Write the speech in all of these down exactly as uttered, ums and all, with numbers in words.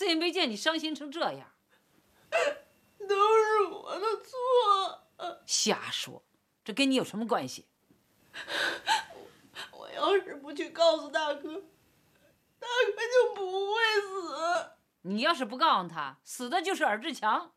次也没见你伤心成这样。 都是我的错。 瞎说，这跟你有什么关系？ 我要是不去告诉大哥，大哥就不会死。 你要是不告诉他，死的就是尔志强。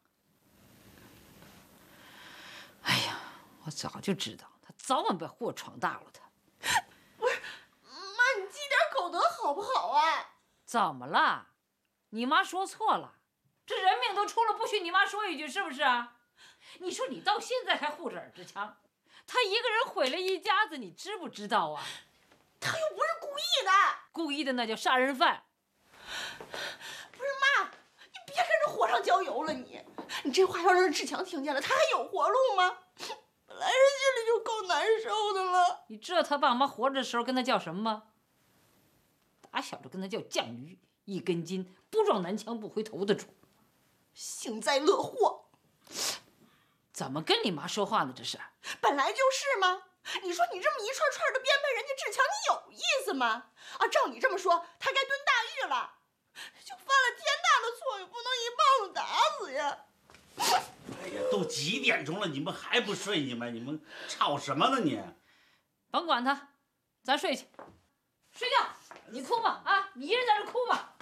哎呀，我早就知道，他早晚把祸闯大了他。 不是，妈，你积点口德好不好啊？ 怎么了？你妈说错了，这人命都出了，不许你妈说一句，是不是啊？你说你到现在还护着尔志强，他一个人毁了一家子，你知不知道啊？ 他又不是故意的， 故意的那叫杀人犯。 不是妈，你别跟着火上浇油了你，你这话要让志强听见了，他还有活路吗？本来人心里就够难受的了。 你知道他爸妈活着的时候跟他叫什么吗？打小就跟他叫犟鱼，一根筋，不撞南墙不回头的主。 幸灾乐祸。 怎么跟你妈说话呢？这是本来就是嘛。你说你这么一串串的编排人家志强，你有意思吗？啊，照你这么说，他该蹲大狱了。就犯了天大的错，也不能一棒子打死呀。 哎呀，都几点钟了，你们还不睡？你们你们吵什么呢你？ 甭管他，咱睡去，睡觉。你哭吧啊，你一人在这哭吧。